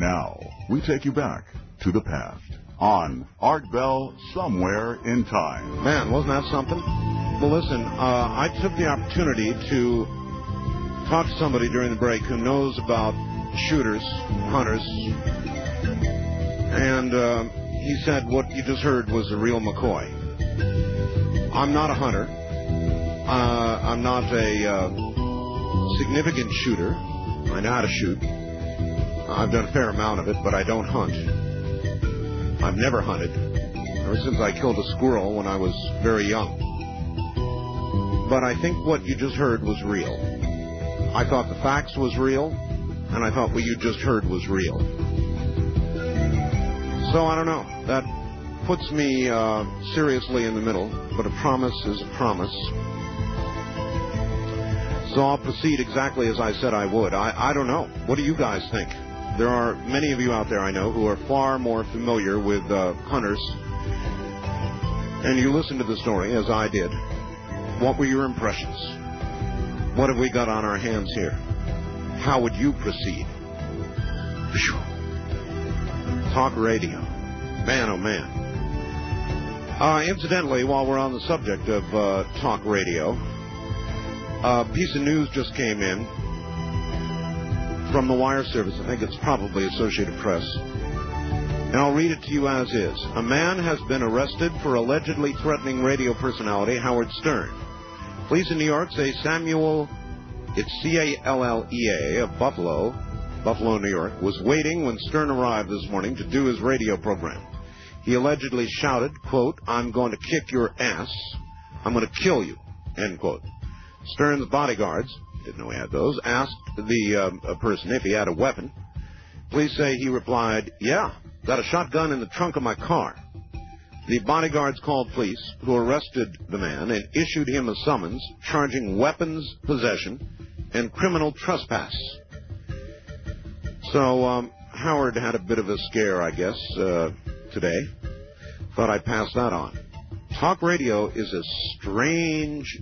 Now, we take you back to the past on Art Bell Somewhere in Time. Man, wasn't that something? Well, listen, I took the opportunity to talk to somebody during the break who knows about shooters, hunters, and he said what you just heard was a real McCoy. I'm not a hunter. I'm not a significant shooter. I know how to shoot. I've done a fair amount of it, but I don't hunt. I've never hunted, ever since I killed a squirrel when I was very young. But I think what you just heard was real. I thought the facts was real, and I thought what you just heard was real. So I don't know. That puts me seriously in the middle, but a promise is a promise. So I'll proceed exactly as I said I would. I don't know. What do you guys think? There are many of you out there I know who are far more familiar with hunters. And you listened to the story, as I did. What were your impressions? What have we got on our hands here? How would you proceed? Whew. Talk radio. Man, oh man. Incidentally, while we're on the subject of talk radio, a piece of news just came in from the wire service. I think it's probably Associated Press. And I'll read it to you as is. A man has been arrested for allegedly threatening radio personality Howard Stern. Police in New York say Samuel, it's C-A-L-L-E-A, of Buffalo, New York, was waiting when Stern arrived this morning to do his radio program. He allegedly shouted, quote, "I'm going to kick your ass. I'm going to kill you," end quote. Stern's bodyguards, didn't know he had those, asked the person if he had a weapon. Police say he replied, "Yeah, got a shotgun in the trunk of my car." The bodyguards called police, who arrested the man and issued him a summons charging weapons possession and criminal trespass. So Howard had a bit of a scare, I guess, today. Thought I'd pass that on. Talk radio is a strange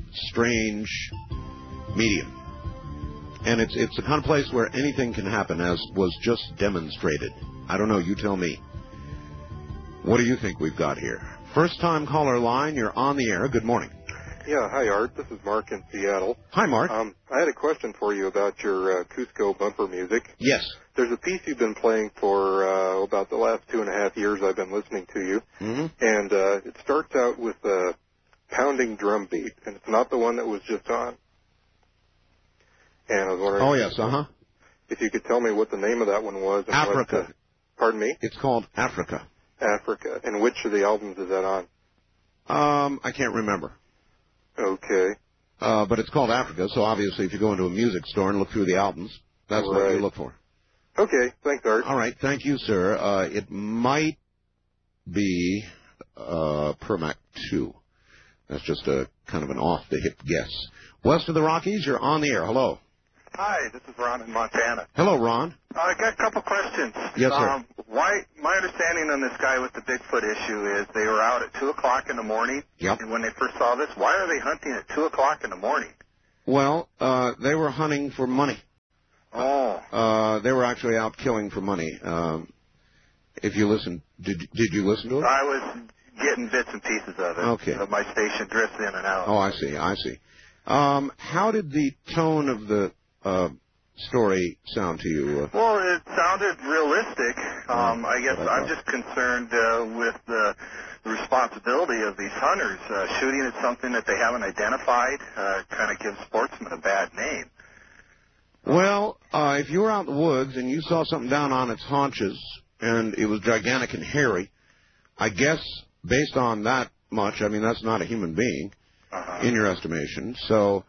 medium. And it's the kind of place where anything can happen, as was just demonstrated. I don't know, you tell me. What do you think we've got here? First-time caller line, you're on the air. Good morning. Yeah, hi, Art. This is Mark in Seattle. Hi, Mark. I had a question for you about your Cusco bumper music. Yes. There's a piece you've been playing for about the last 2.5 years I've been listening to you. Mm-hmm. And it starts out with a pounding drum beat, and it's not the one that was just on. And I was wondering... Oh, yes, if you could tell me what the name of that one was. And Africa. Pardon me? It's called Africa. Africa. And which of the albums is that on? I can't remember. Okay. But it's called Africa, so obviously if you go into a music store and look through the albums, that's what you look for. Okay. Thanks, Art. All right. Thank you, sir. It might be Permac 2. That's just a kind of an off-the-hip guess. West of the Rockies, you're on the air. Hello. Hi, this is Ron in Montana. Hello, Ron. I got a couple questions. Yes, sir. My understanding on this guy with the Bigfoot issue is they were out at 2 o'clock in the morning. Yep. And when they first saw this, why are they hunting at 2 o'clock in the morning? Well, they were hunting for money. Oh. They were actually out killing for money. If you listen, did you listen to it? I was getting bits and pieces of it. Okay. My station drifts in and out. Oh, I see. How did the tone of the story sound to you? Well, it sounded realistic. I guess I'm just concerned with the responsibility of these hunters. Shooting at something that they haven't identified kind of gives sportsmen a bad name. Well, if you were out in the woods and you saw something down on its haunches and it was gigantic and hairy, I guess based on that much, I mean, that's not a human being in your estimation. So...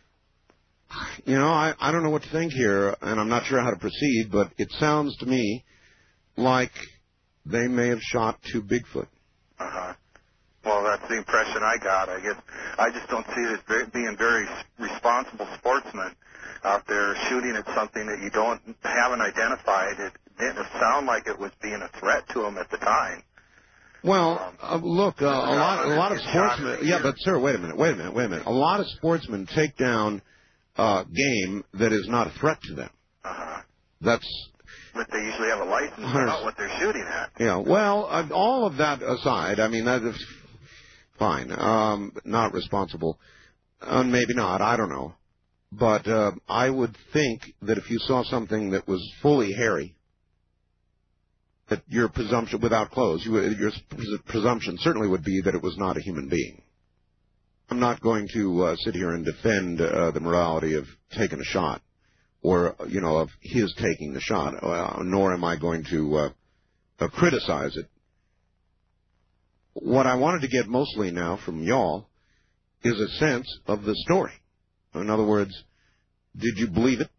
You know, I don't know what to think here, and I'm not sure how to proceed, but it sounds to me like they may have shot 2 Bigfoot. Well, that's the impression I got. I guess I just don't see it as being very responsible sportsmen out there shooting at something that you haven't identified. It didn't sound like it was being a threat to them at the time. Well, look, a lot of sportsmen. Yeah, but sir, wait a minute. A lot of sportsmen take down game that is not a threat to them. But they usually have a license about what they're shooting at. Yeah, well, all of that aside, I mean, that is fine. Not responsible. Maybe not, I don't know. But I would think that if you saw something that was fully hairy, that your presumption, without clothes, your presumption certainly would be that it was not a human being. I'm not going to sit here and defend the morality of taking a shot, or, of his taking the shot, nor am I going to criticize it. What I wanted to get mostly now from y'all is a sense of the story. In other words, did you believe it?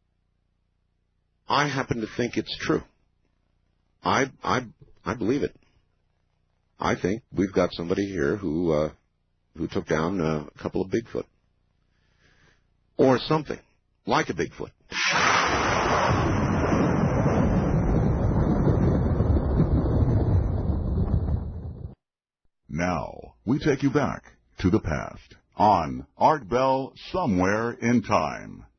I happen to think it's true. I believe it. I think we've got somebody here who took down a couple of Bigfoot. Or something like a Bigfoot. Now, we take you back to the past on Art Bell Somewhere in Time.